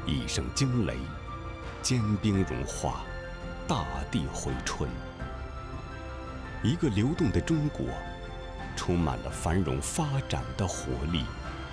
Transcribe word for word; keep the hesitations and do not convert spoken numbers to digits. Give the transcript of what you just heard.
一声惊雷，坚冰融化，大地回春。一个流动的中国，充满了繁荣发展的活力。